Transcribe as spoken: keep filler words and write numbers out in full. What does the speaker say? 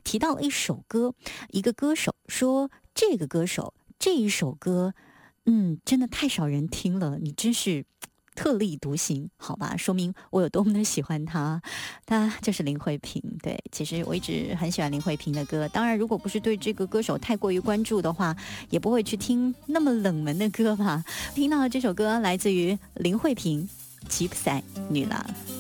提到了一首歌，一个歌手说这个歌手这一首歌，嗯，真的太少人听了，你真是特立独行，好吧，说明我有多么的喜欢他。他就是林慧萍。对，其实我一直很喜欢林慧萍的歌，当然如果不是对这个歌手太过于关注的话，也不会去听那么冷门的歌吧。听到的这首歌来自于林慧萍，吉普赛女郎。